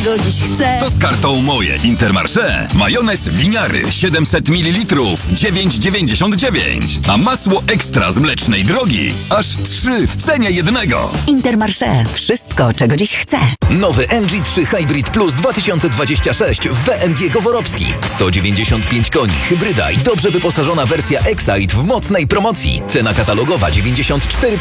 czego dziś chcę. To z kartą Moje Intermarché. Majonez winiary 700 ml 9,99. A masło ekstra z Mlecznej Drogi aż 3 w cenie jednego. Intermarché. Wszystko, czego dziś chcę. Nowy MG3 Hybrid Plus 2026 w BMW Goworowski. 195 koni, hybryda i dobrze wyposażona wersja Excite w mocnej promocji. Cena katalogowa 94